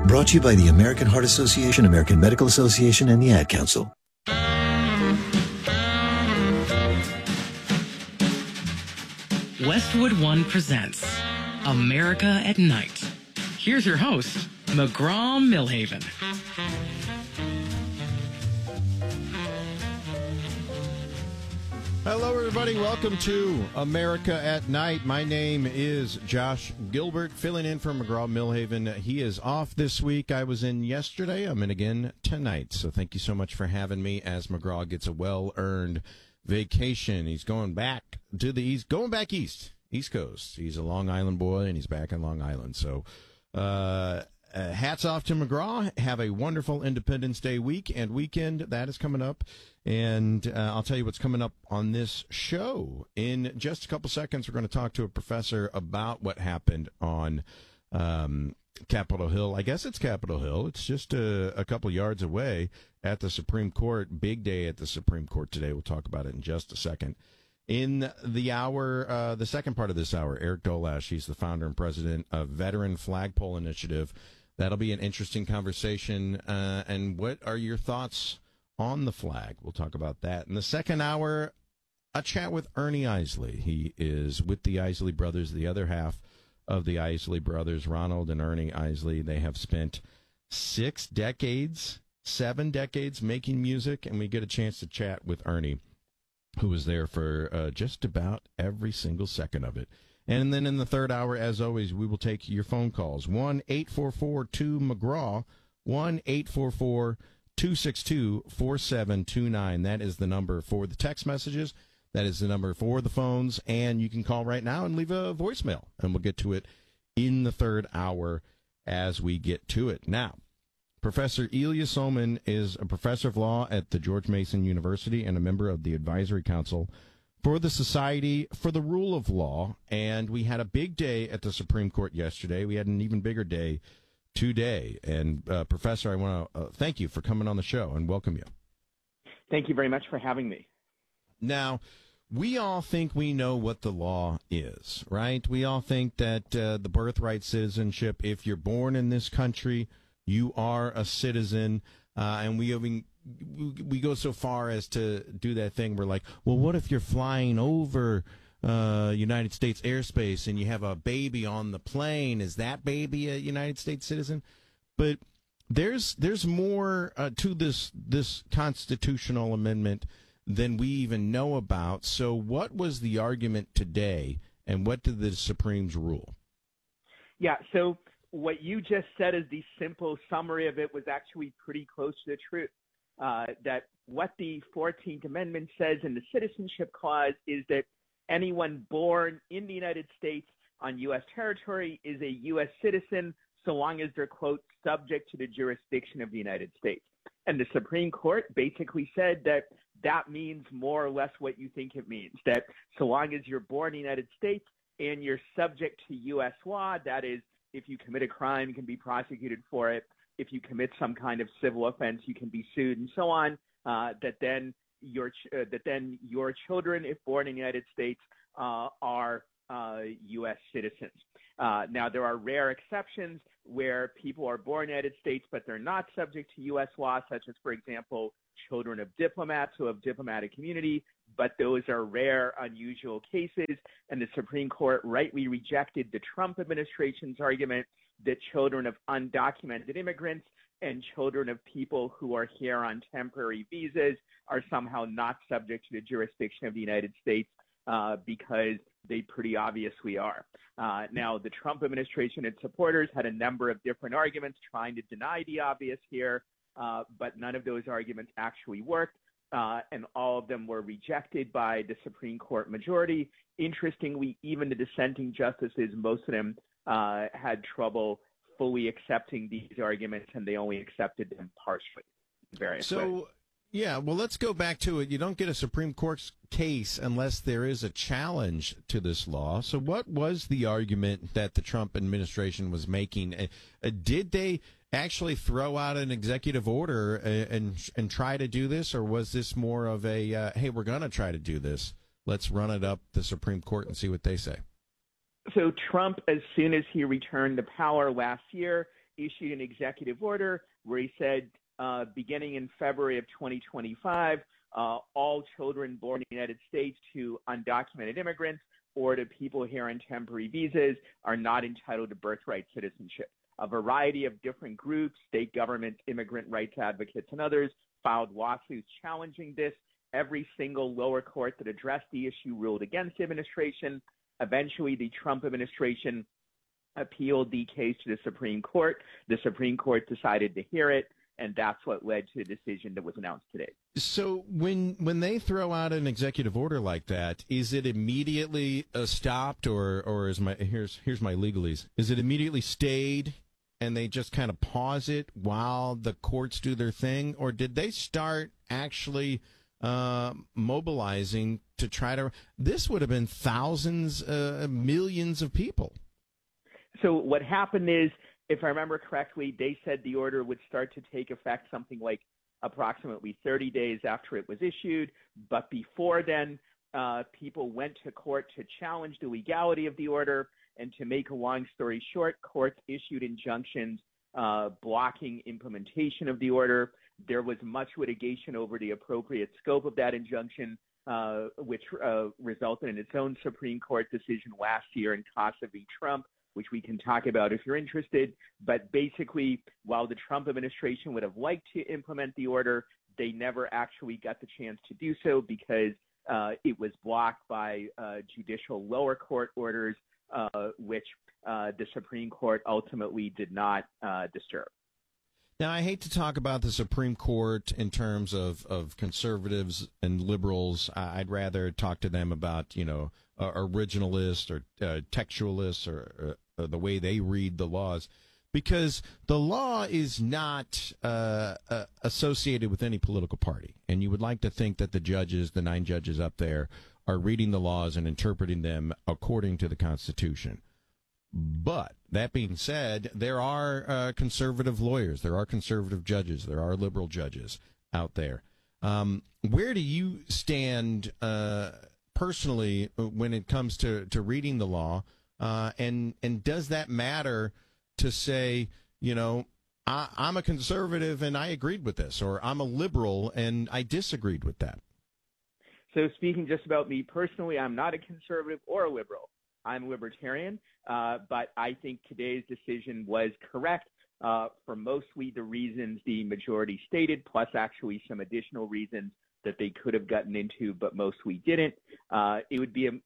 Brought to you by the American Heart Association, American Medical Association, and the Ad Council. Westwood One presents America at Night. Here's your host, McGraw-Milhaven. Hello, everybody. Welcome to America at Night. My name is Josh Gilbert, filling in for McGraw-Milhaven. He is off this week. I was in yesterday. I'm in again tonight. So thank you so much for having me as McGraw gets a well-earned vacation. He's going back to the east, East Coast. He's a Long Island boy, and he's back in Long Island. So hats off to McGraw. Have a wonderful Independence Day week and weekend. That is coming up. And I'll tell you what's coming up on this show. In just a couple seconds, we're going to talk to a professor about what happened on Capitol Hill. I guess it's Capitol Hill. It's just a couple yards away at the Supreme Court. Big day at the Supreme Court today. We'll talk about it in just a second. In the hour, the second part of this hour, Eric Dolash, he's the founder and president of Veteran Flagpole Initiative. That'll be an interesting conversation. And what are your thoughts on the flag? We'll talk about that. In the second hour, a chat with Ernie Isley. He is with the Isley brothers, the other half of the Isley brothers, Ronald and Ernie Isley. They have spent 7 decades making music, and we get a chance to chat with Ernie, who was there for just about every single second of it. And then in the third hour, as always, we will take your phone calls. 1-844-2-McGraw, 1-844-262-4729. That is the number for the text messages. That is the number for the phones. And you can call right now and leave a voicemail, and we'll get to it in the third hour as we get to it. Now, Professor Ilya Somin is a professor of law at the George Mason University and a member of the Advisory Council for the Society for the Rule of Law. And we had a big day at the Supreme Court yesterday. We had an even bigger day today. And, Professor, I want to thank you for coming on the show and welcome you. Thank you very much for having me. Now, we all think we know what the law is, right? We all think that the birthright citizenship, if you're born in this country, you are a citizen, and we go so far as to do that thing. We're like, well, what if you're flying over United States airspace and you have a baby on the plane? Is that baby a United States citizen? But there's more to this constitutional amendment than we even know about. So what was the argument today, and what did the Supremes rule? Yeah, so what you just said is the simple summary of it was actually pretty close to the truth. That what the 14th Amendment says in the Citizenship Clause is that anyone born in the United States on U.S. territory is a U.S. citizen so long as they're, quote, subject to the jurisdiction of the United States. And the Supreme Court basically said that that means more or less what you think it means, that so long as you're born in the United States and you're subject to U.S. law, that is, if you commit a crime, you can be prosecuted for it. If you commit some kind of civil offense, you can be sued and so on. That then your children, if born in the United States, are U.S. citizens. Now, there are rare exceptions where people are born in the United States, but they're not subject to U.S. law, such as, for example, children of diplomats who have diplomatic immunity, but those are rare, unusual cases. And the Supreme Court rightly rejected the Trump administration's argument that children of undocumented immigrants and children of people who are here on temporary visas are somehow not subject to the jurisdiction of the United States because they pretty obviously are. Now, the Trump administration and supporters had a number of different arguments trying to deny the obvious here, but none of those arguments actually worked, and all of them were rejected by the Supreme Court majority. Interestingly, even the dissenting justices, most of them had trouble fully accepting these arguments, and they only accepted them partially in various ways. Yeah, well, let's go back to it. You don't get a Supreme Court case unless there is a challenge to this law. So what was the argument that the Trump administration was making? Did they actually throw out an executive order and try to do this, or was this more of a, hey, we're going to try to do this, let's run it up the Supreme Court and see what they say? So Trump, as soon as he returned to power last year, issued an executive order where he said, beginning in February of 2025, all children born in the United States to undocumented immigrants or to people here on temporary visas are not entitled to birthright citizenship. A variety of different groups, state governments, immigrant rights advocates, and others filed lawsuits challenging this. Every single lower court that addressed the issue ruled against the administration. Eventually, the Trump administration appealed the case to the Supreme Court. The Supreme Court decided to hear it, and that's what led to the decision that was announced today. So when they throw out an executive order like that, is it immediately stopped, or is here's my legalese? Is it immediately stayed, and they just kind of pause it while the courts do their thing, or did they start actually mobilizing to try to? This would have been thousands, millions of people. So what happened is, if I remember correctly, they said the order would start to take effect something like approximately 30 days after it was issued. But before then, people went to court to challenge the legality of the order. And to make a long story short, courts issued injunctions blocking implementation of the order. There was much litigation over the appropriate scope of that injunction, which resulted in its own Supreme Court decision last year in Casa v. Trump, which we can talk about if you're interested. But basically, while the Trump administration would have liked to implement the order, they never actually got the chance to do so because it was blocked by judicial lower court orders, which the Supreme Court ultimately did not disturb. Now, I hate to talk about the Supreme Court in terms of conservatives and liberals. I'd rather talk to them about, originalists or textualists or the way they read the laws, because the law is not associated with any political party. And you would like to think that the judges, the 9 judges up there, are reading the laws and interpreting them according to the Constitution. But that being said, there are conservative lawyers, there are conservative judges, there are liberal judges out there. Where do you stand personally when it comes to reading the law? And does that matter to say, I'm a conservative and I agreed with this, or I'm a liberal and I disagreed with that? So speaking just about me personally, I'm not a conservative or a liberal. I'm a libertarian, but I think today's decision was correct for mostly the reasons the majority stated, plus actually some additional reasons that they could have gotten into, but mostly didn't. It would be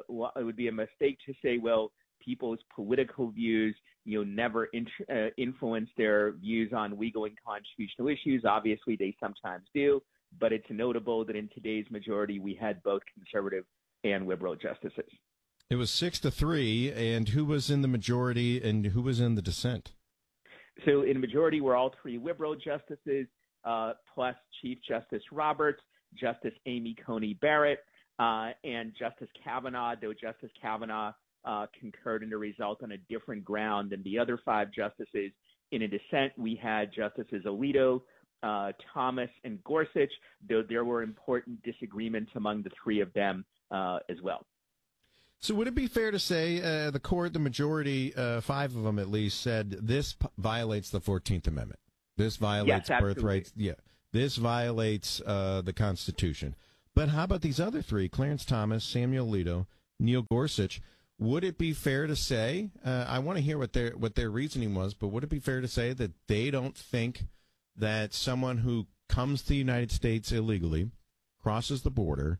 a mistake to say, well, people's political views, never influence their views on legal and constitutional issues. Obviously, they sometimes do, but it's notable that in today's majority, we had both conservative and liberal justices. It was 6-3, and who was in the majority and who was in the dissent? So in the majority were all 3 liberal justices, plus Chief Justice Roberts, Justice Amy Coney Barrett, and Justice Kavanaugh, though Justice Kavanaugh concurred in the result on a different ground than the other 5 justices. In a dissent, we had Justices Alito, Thomas, and Gorsuch, though there were important disagreements among the 3 of them as well. So would it be fair to say the majority, 5 of them at least, said this violates the 14th Amendment? This violates birthrights. Yeah, this violates the Constitution. But how about these other 3, Clarence Thomas, Samuel Alito, Neil Gorsuch? Would it be fair to say, I want to hear what their reasoning was, but would it be fair to say that they don't think that someone who comes to the United States illegally, crosses the border,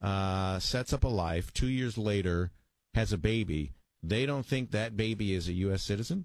sets up a life, 2 years later has a baby, they don't think that baby is a U.S. citizen?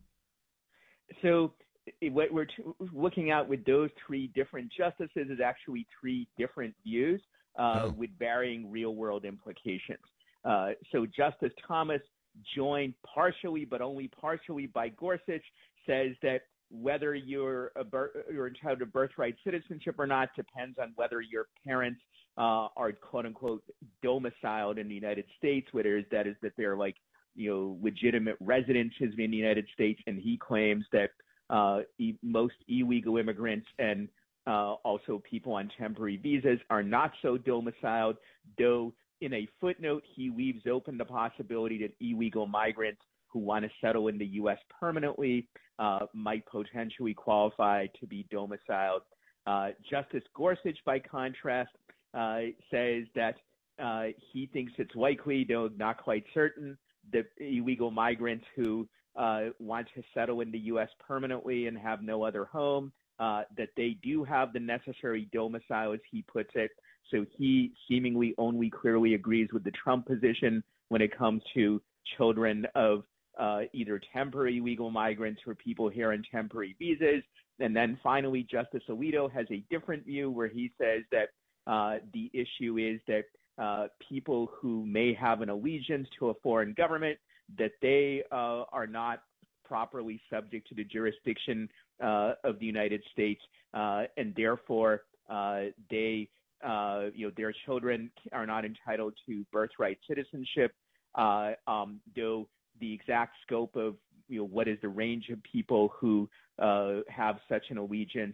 So what we're looking at with those 3 different justices is actually 3 different views with varying real-world implications. So Justice Thomas, joined partially but only partially by Gorsuch, says that whether you're entitled to birthright citizenship or not depends on whether your parents are quote-unquote domiciled in the United States, whether that is that they're legitimate residents in the United States. And he claims that most illegal immigrants and also people on temporary visas are not so domiciled, though in a footnote he leaves open the possibility that illegal migrants who want to settle in the U.S. permanently might potentially qualify to be domiciled. Justice Gorsuch, by contrast, says that he thinks it's likely, though not quite certain, that illegal migrants who want to settle in the U.S. permanently and have no other home, that they do have the necessary domicile, as he puts it. So he seemingly only clearly agrees with the Trump position when it comes to children of either temporary legal migrants or people here on temporary visas. And then finally, Justice Alito has a different view where he says that the issue is that people who may have an allegiance to a foreign government, that they are not properly subject to the jurisdiction of the United States, and therefore they, their children are not entitled to birthright citizenship. Though the exact scope of what is the range of people who have such an allegiance,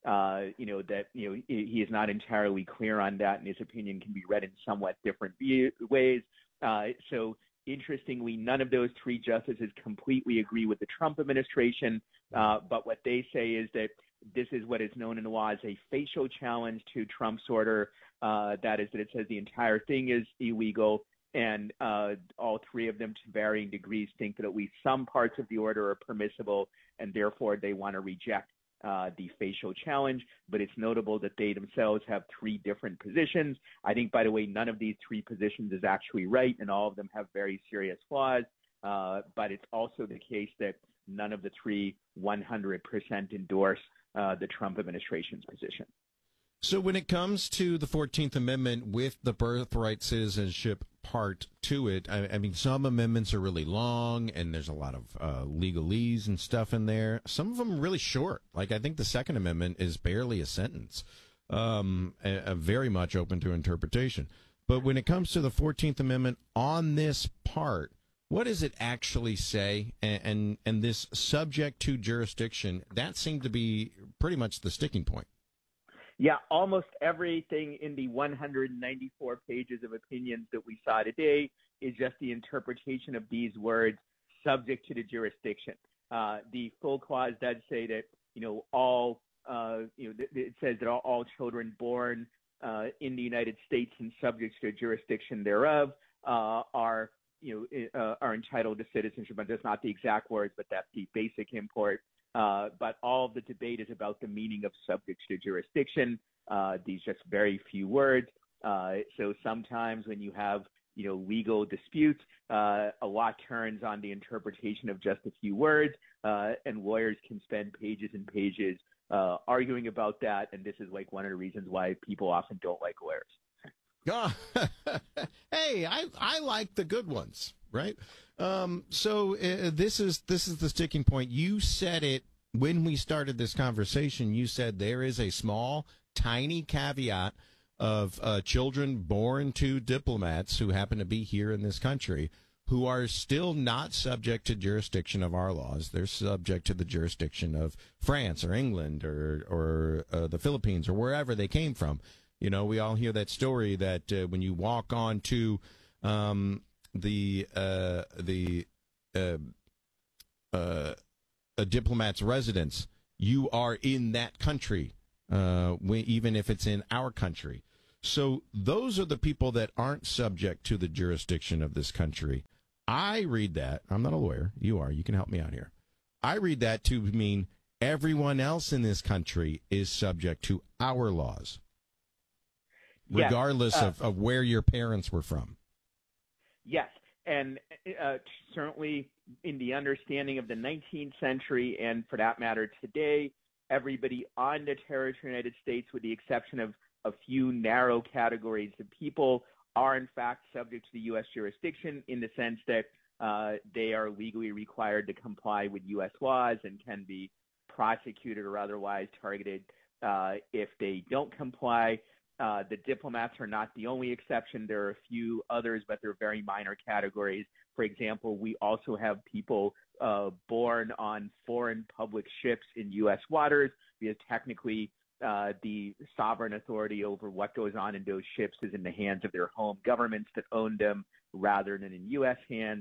he is not entirely clear on that, and his opinion can be read in somewhat different ways. So interestingly, none of those three justices completely agree with the Trump administration, but what they say is that this is what is known in the law as a facial challenge to Trump's order. That is that it says the entire thing is illegal, and all three of them, to varying degrees, think that at least some parts of the order are permissible, and therefore they want to reject the facial challenge. But it's notable that they themselves have three different positions. I think, by the way, none of these three positions is actually right, and all of them have very serious flaws. But it's also the case that none of the three 100% endorse the Trump administration's position. So when it comes to the 14th Amendment with the birthright citizenship part to it, I mean, some amendments are really long and there's a lot of legalese and stuff in there. Some of them are really short. Like, I think the Second Amendment is barely a sentence, very much open to interpretation. But when it comes to the 14th Amendment on this part, what does it actually say? And this subject to jurisdiction, that seemed to be pretty much the sticking point. Yeah, almost everything in the 194 pages of opinions that we saw today is just the interpretation of these words, subject to the jurisdiction. The full clause does say that, all, it says that all children born in the United States and subject to the jurisdiction thereof are entitled to citizenship. But that's not the exact words, but that's the basic import. But all of the debate is about the meaning of subject to jurisdiction, these just very few words. So sometimes when you have, legal disputes, a lot turns on the interpretation of just a few words, and lawyers can spend pages and pages arguing about that. And this is like one of the reasons why people often don't like lawyers. Hey, I like the good ones, right? So this is the sticking point. You said it when we started this conversation. You said there is a small, tiny caveat of children born to diplomats who happen to be here in this country who are still not subject to jurisdiction of our laws. They're subject to the jurisdiction of France or England or the Philippines or wherever they came from. We all hear that story that when you walk on to a diplomat's residence, you are in that country, even if it's in our country. So those are the people that aren't subject to the jurisdiction of this country. I read that. I'm not a lawyer. You are. You can help me out here. I read that to mean everyone else in this country is subject to our laws, regardless of where your parents were from. Yes, and certainly in the understanding of the 19th century, and for that matter today, everybody on the territory of the United States, with the exception of a few narrow categories of people, are in fact subject to the U.S. jurisdiction in the sense that they are legally required to comply with U.S. laws and can be prosecuted or otherwise targeted if they don't comply. The diplomats are not the only exception. There are a few others, but they're very minor categories. For example, we also have people born on foreign public ships in U.S. waters, because technically the sovereign authority over what goes on in those ships is in the hands of their home governments that own them rather than in U.S. hands.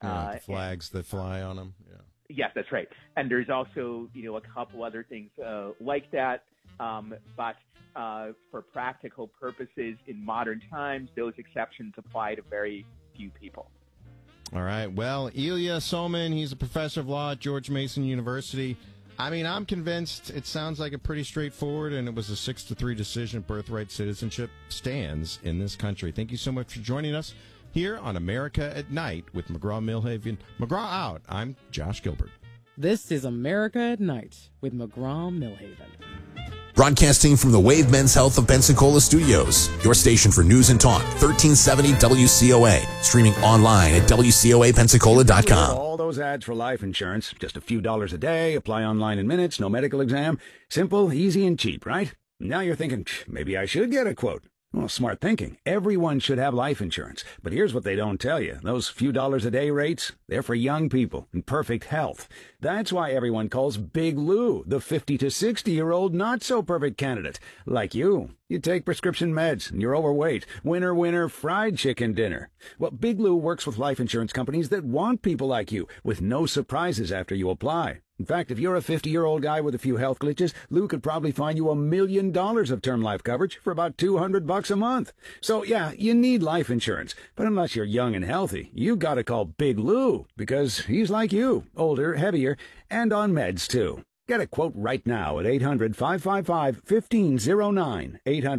The flags that fly on them. Yeah. Yes, that's right. And there's also, a couple other things like that. But for practical purposes in modern times, those exceptions apply to very few people. All right. Well, Ilya Somin, he's a professor of law at George Mason University. I mean, I'm convinced it sounds like a pretty straightforward, and it was a 6-3 decision. Birthright citizenship stands in this country. Thank you so much for joining us here on America at Night with McGraw-Milhaven. McGraw out. I'm Josh Gilbert. This is America at Night with McGraw-Milhaven. Broadcasting from the Wave Men's Health of Pensacola Studios, your station for news and talk, 1370 WCOA. Streaming online at WCOAPensacola.com. All those ads for life insurance, just a few dollars a day, apply online in minutes, no medical exam. Simple, easy, and cheap, right? Now you're thinking, maybe I should get a quote. Well, smart thinking. Everyone should have life insurance. But here's what they don't tell you. Those few dollars a day rates, they're for young people in perfect health. That's why everyone calls Big Lou the 50 to 60-year-old not-so-perfect candidate. Like you. You take prescription meds, and you're overweight. Winner, winner, fried chicken dinner. Well, Big Lou works with life insurance companies that want people like you, with no surprises after you apply. In fact, if you're a 50-year-old guy with a few health glitches, Lou could probably find you $1 million of term life coverage for about $200 a month. So, yeah, you need life insurance. But unless you're young and healthy, you gotta call Big Lou, because he's like you, older, heavier, and on meds, too. Get a quote right now at 800-555-1509,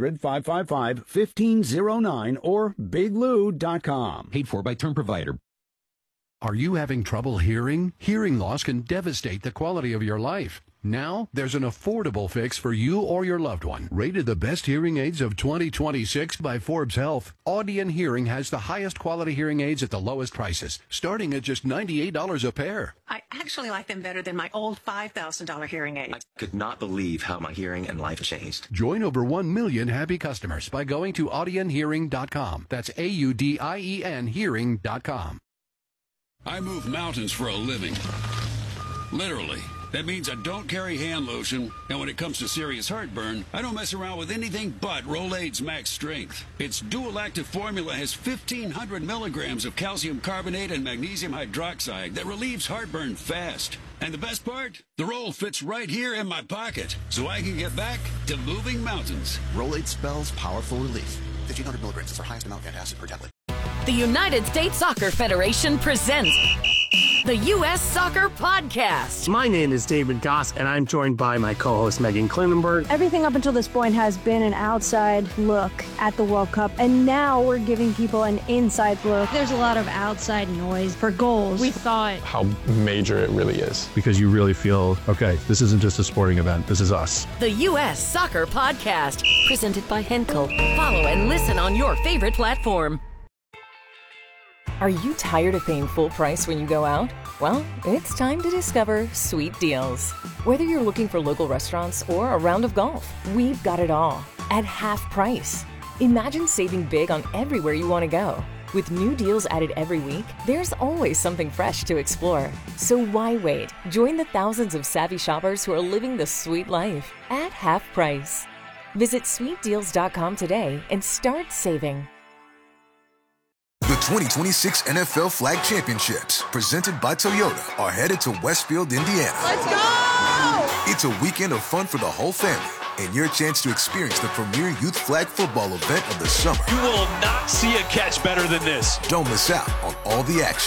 800-555-1509, or biglou.com. Paid for by term provider. Are you having trouble hearing? Hearing loss can devastate the quality of your life. Now, there's an affordable fix for you or your loved one. Rated the best hearing aids of 2026 by Forbes Health, Audion Hearing has the highest quality hearing aids at the lowest prices, starting at just $98 a pair. I actually like them better than my old $5,000 hearing aids. I could not believe how my hearing and life changed. Join over 1 million happy customers by going to audionhearing.com. That's AUDIEN hearing.com. I move mountains for a living. Literally. That means I don't carry hand lotion, and when it comes to serious heartburn, I don't mess around with anything but Rolaids Max Strength. Its dual active formula has 1,500 milligrams of calcium carbonate and magnesium hydroxide that relieves heartburn fast. And the best part? The roll fits right here in my pocket, so I can get back to moving mountains. Rolaids spells powerful relief. 1,500 milligrams is our highest amount of antacid per tablet. The United States Soccer Federation presents the U.S. Soccer Podcast. My name is David Goss, and I'm joined by my co-host Megan Klinenberg. Everything up until this point has been an outside look at the World Cup, and now we're giving people an inside look. There's a lot of outside noise for goals. We thought how major it really is, because you really feel, okay, this isn't just a sporting event, this is us. The U.S. Soccer Podcast, presented by Henkel. Follow and listen on your favorite platform. Are you tired of paying full price when you go out? Well, it's time to discover Sweet Deals. Whether you're looking for local restaurants or a round of golf, we've got it all at half price. Imagine saving big on everywhere you want to go. With new deals added every week, there's always something fresh to explore. So why wait? Join the thousands of savvy shoppers who are living the sweet life at half price. Visit sweetdeals.com today and start saving. The 2026 NFL Flag Championships, presented by Toyota, are headed to Westfield, Indiana. Let's go! It's a weekend of fun for the whole family, and your chance to experience the premier youth flag football event of the summer. You will not see a catch better than this. Don't miss out on all the action.